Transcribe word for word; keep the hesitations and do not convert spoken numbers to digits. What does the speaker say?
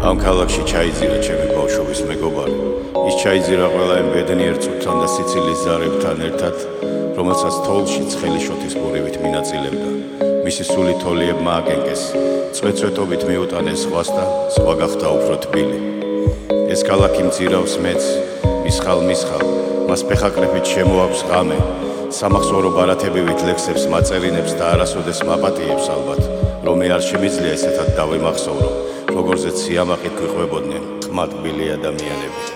ამ ქალაქში ჩაიძირა ჩემი ბავშვობის მეგობარი. ის ჩაიძირა ყველა იმ ბედნიერ წუთთან და სიცილის ზარებთან ერთად, რომელსაც თოვლში ცხელი შოთის ბურივით მინაწილებდა. მისი სული თოლიებმა აკენკეს, წვეწვეტობით მიუტანეს ზღვას და ზღვა გახდა უფრო თბილი. ეს ქალაქი მძირავს მეც, მისხალ მისხალ, მას ფეხაკრეფით შემოაქვს ღამე, სამახსოვრო ბარათებივით ლექსებს მაწერინებს და არასოდეს მაპატიებს ალბათ, რომ მე არ შემიძლია ესეთად დავემახსოვრო, როგორზეც სიამაყით გვიყვებოდნენ ყმადტბილი ადამიანები.